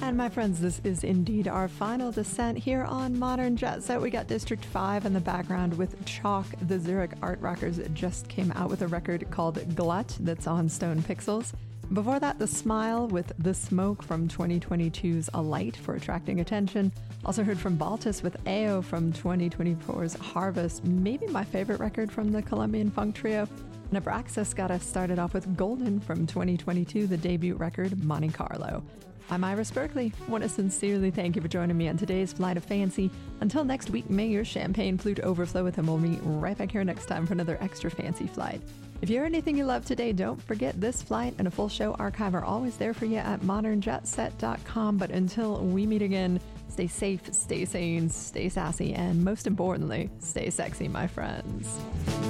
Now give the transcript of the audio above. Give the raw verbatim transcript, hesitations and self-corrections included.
And my friends, this is indeed our final descent here on Modern Jet Set. We got District five in the background with Chalk. The Zurich art rockers just came out with a record called Glut that's on Stone Pixels. Before that, The Smile with The Smoke from twenty twenty-two's Alight for attracting attention. Also heard from Baltus with Ao from twenty twenty-four's Harvest, maybe my favorite record from the Colombian funk trio. Nebraxis got us started off with Golden from twenty twenty-two, the debut record Monte Carlo. I'm Iris Berkeley. Want to sincerely thank you for joining me on today's Flight of Fancy. Until next week, may your champagne flute overflow with him. We'll meet right back here next time for another extra fancy flight. If you heard anything you love today, don't forget this flight and a full show archive are always there for you at modern jet set dot com. But until we meet again, stay safe, stay sane, stay sassy, and most importantly, stay sexy, my friends.